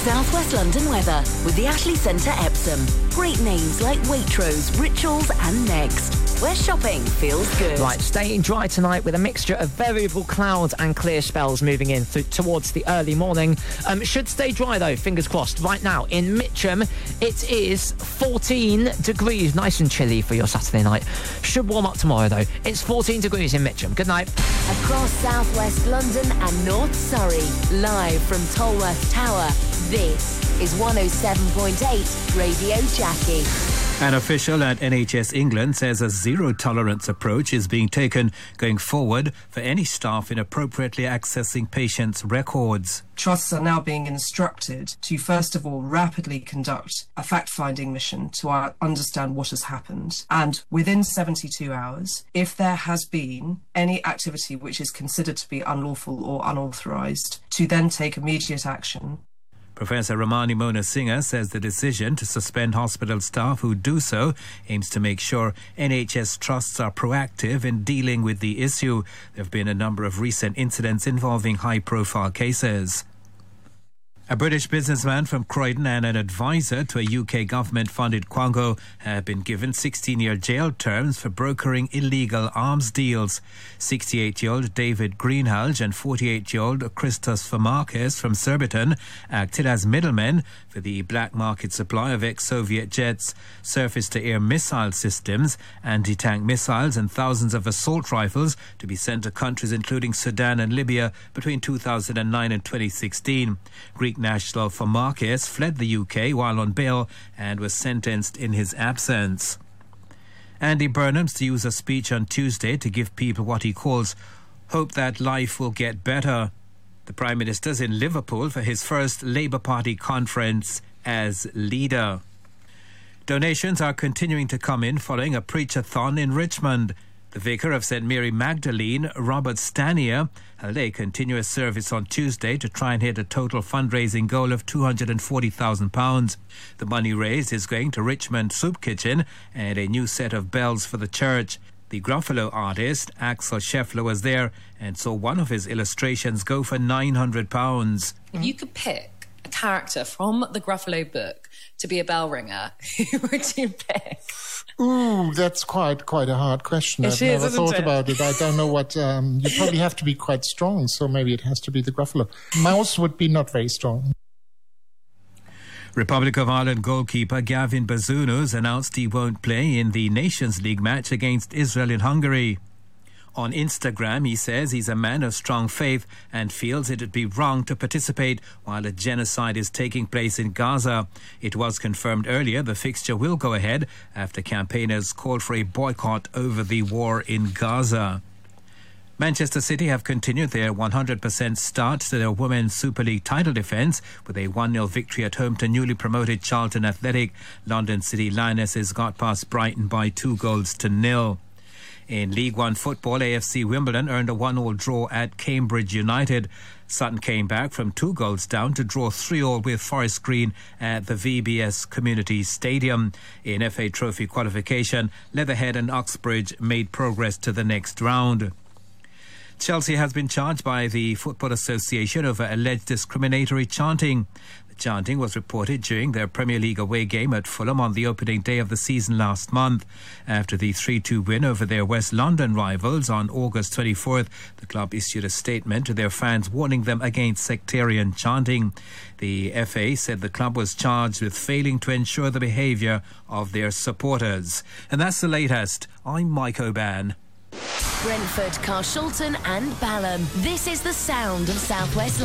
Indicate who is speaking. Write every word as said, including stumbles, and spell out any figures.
Speaker 1: South West London weather with the Ashley Centre Epsom. Great names like Waitrose, Rituals and Next, where shopping feels good.
Speaker 2: Right, staying dry tonight with a mixture of variable clouds and clear spells moving in th- towards the early morning. Um, should stay dry though, fingers crossed. Right now in Mitcham, it is fourteen degrees, nice and chilly for your Saturday night. Should warm up tomorrow though. It's fourteen degrees in Mitcham. Good night.
Speaker 1: Across South West London and North Surrey, live from Tolworth Tower, this is one oh seven point eight Radio Jackie.
Speaker 3: An official at N H S England says a zero-tolerance approach is being taken going forward for any staff inappropriately accessing patients' records.
Speaker 4: Trusts are now being instructed to, first of all, rapidly conduct a fact-finding mission to uh, understand what has happened. And within seventy-two hours, if there has been any activity which is considered to be unlawful or unauthorised, to then take immediate action.
Speaker 3: Professor Ramani Mona-Singha says the decision to suspend hospital staff who do so aims to make sure N H S trusts are proactive in dealing with the issue. There have been a number of recent incidents involving high-profile cases. A British businessman from Croydon and an advisor to a U K government-funded quango have been given sixteen-year jail terms for brokering illegal arms deals. sixty-eight-year-old David Greenhalgh and forty-eight-year-old Christos Famarkis from Surbiton acted as middlemen for the black market supply of ex-Soviet jets, surface-to-air missile systems, anti-tank missiles and thousands of assault rifles to be sent to countries including Sudan and Libya between two thousand nine and twenty sixteen. Greek national Famarkis fled the U K while on bail and was sentenced in his absence. Andy Burnham's to use a speech on Tuesday to give people what he calls hope that life will get better. The Prime Minister's in Liverpool for his first Labour Party conference as leader. Donations are continuing to come in following a preach-a-thon in Richmond. The vicar of Saint Mary Magdalene, Robert Stanier, held a continuous service on Tuesday to try and hit a total fundraising goal of two hundred forty thousand pounds. The money raised is going to Richmond Soup Kitchen and a new set of bells for the church. The Gruffalo artist, Axel Scheffler, was there and saw one of his illustrations go for nine hundred pounds.
Speaker 5: If you could pick a character from the Gruffalo book to be a bell ringer, who would you pick?
Speaker 6: Ooh, that's quite quite a hard question.
Speaker 5: It
Speaker 6: I've
Speaker 5: is,
Speaker 6: never
Speaker 5: isn't
Speaker 6: thought
Speaker 5: it?
Speaker 6: about it. I don't know what... Um, you probably have to be quite strong, so maybe it has to be the Gruffalo. Mouse would be not very strong.
Speaker 3: Republic of Ireland goalkeeper Gavin Bazunus announced he won't play in the Nations League match against Israel in Hungary. On Instagram, he says he's a man of strong faith and feels it would be wrong to participate while a genocide is taking place in Gaza. It was confirmed earlier the fixture will go ahead after campaigners called for a boycott over the war in Gaza. Manchester City have continued their one hundred percent start to their Women's Super League title defence with a one nil victory at home to newly promoted Charlton Athletic. London City Lionesses got past Brighton by two goals to nil. In League One football, A F C Wimbledon earned a one all draw at Cambridge United. Sutton came back from two goals down to draw three all with Forest Green at the V B S Community Stadium. In F A Trophy qualification, Leatherhead and Uxbridge made progress to the next round. Chelsea has been charged by the Football Association over alleged discriminatory chanting. The chanting was reported during their Premier League away game at Fulham on the opening day of the season last month. After the three two win over their West London rivals on August twenty-fourth, the club issued a statement to their fans warning them against sectarian chanting. The F A said the club was charged with failing to ensure the behaviour of their supporters. And that's the latest. I'm Mike O'Ban.
Speaker 1: Brentford, Carshalton and Balham. This is the sound of South West